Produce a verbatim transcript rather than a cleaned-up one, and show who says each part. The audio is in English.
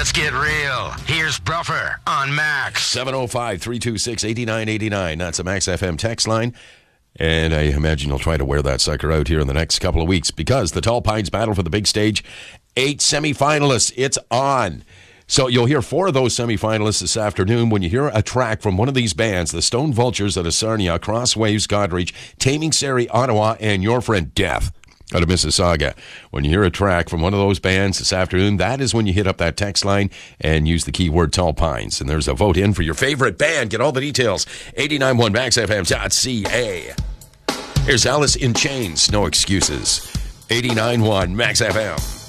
Speaker 1: Let's get real. Here's Bruffer on Max.
Speaker 2: seven oh five, three two six, eight nine eight nine. That's a Max F M text line. And I imagine you'll try to wear that sucker out here in the next couple of weeks because the Tall Pines battle for the big stage, eight semifinalists, it's on. So you'll hear four of those semifinalists this afternoon when you hear a track from one of these bands, the Stone Vultures out of Sarnia, Crosswaves, Godreach, Taming Sari, Ottawa, and your friend Death out of Mississauga. When you hear a track from one of those bands this afternoon, that is when you hit up that text line and use the keyword Tall Pines. And there's a vote in for your favorite band. Get all the details. eight nine one max f m dot c a. Here's Alice in Chains. No excuses. eighty-nine point one Max F M.